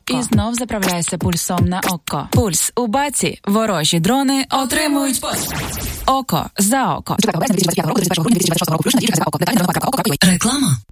І знов заправляйся пульсом на око. Пульс у баці. Ворожі дрони отримують око за око. Реклама.